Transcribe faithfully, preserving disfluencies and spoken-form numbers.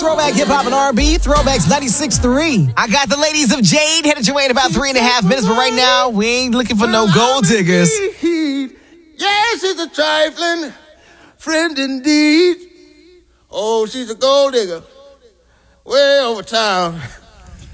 Throwback hip hop and R and B, Throwbacks ninety-six point three. I got the ladies of Jade headed your way in about three and a half minutes, but right now we ain't looking for no gold diggers. Yes, she's a trifling friend indeed. Oh, she's a gold digger way over town.